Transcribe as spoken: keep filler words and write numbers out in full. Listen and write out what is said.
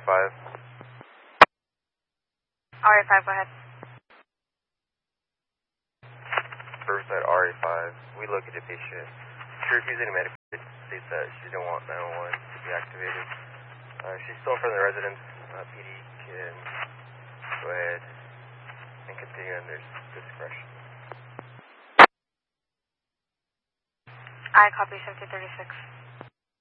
five. R A five, go ahead. Riverside R A five. We located patient. She refused any medical. States that she didn't want nine one one to be activated. Uh, she's still in front of the residence. Uh, P D can go ahead and continue under discretion. I copy seventeen thirty-six.